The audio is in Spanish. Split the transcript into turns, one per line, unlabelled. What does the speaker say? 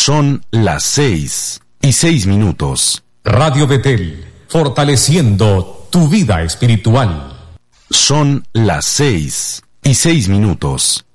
Son las 6:06.
Radio Betel, fortaleciendo tu vida espiritual.
Son las 6:06.